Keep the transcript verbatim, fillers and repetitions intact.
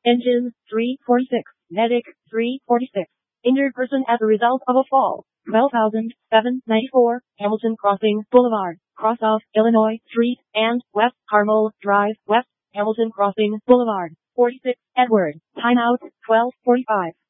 Engine, three forty-six. Medic, three forty-six. Injured person as a result of a fall, twelve thousand seven hundred ninety-four. Hamilton Crossing Boulevard, cross off Illinois Street and West Carmel Drive, West Hamilton Crossing Boulevard, forty-six. Edward, timeout, twelve forty-five.